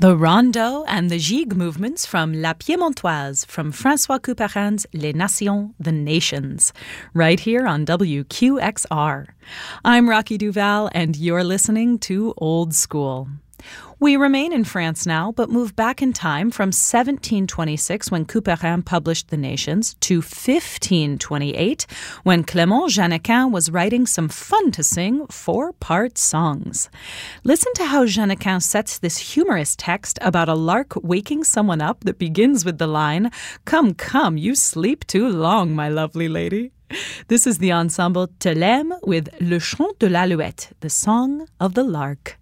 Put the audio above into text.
The Rondeau and the Gigue movements from La Piémontoise from François Couperin's Les Nations, the Nations, right here on WQXR. I'm Rocky Duval, and you're listening to Old School. We remain in France now, but move back in time from 1726, when Couperin published The Nations, to 1528, when Clément Janequin was writing some fun-to-sing 4-part songs. Listen to how Janequin sets this humorous text about a lark waking someone up that begins with the line, "Come, come, you sleep too long, my lovely lady." This is the ensemble Thelème with Le Chant de l'Alouette, the song of the lark.